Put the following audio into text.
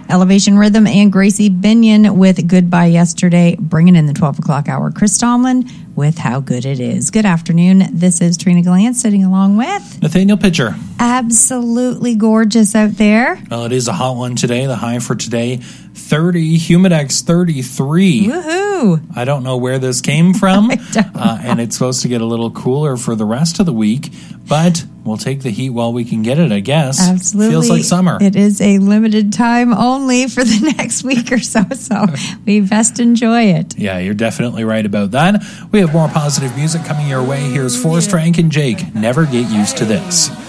Elevation Rhythm and Gracie Binion with Goodbye Yesterday, bringing in the 12 o'clock hour. Chris Tomlin with How Good It Is. Good afternoon. This is Trina Gallant sitting along with Nathaniel Pitcher. Absolutely gorgeous out there. Well, it is a hot one today. The high for today, 30, Humidex 33. Woohoo! I don't know where this came from, and it's supposed to get a little cooler for the rest of the week, but we'll take the heat while we can get it, I guess. Absolutely. Feels like summer. It is a limited time only for the next week or so we best enjoy it. Yeah, you're definitely right about that. We have more positive music coming your way. Here's Forrest Frank and Jake. Never get used to this.